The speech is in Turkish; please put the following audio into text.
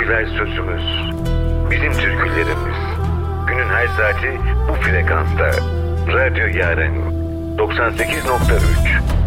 türküler sözümüz. Bizim türkülerimiz. Günün her saati bu frekansta. Radyo Yaren 98.3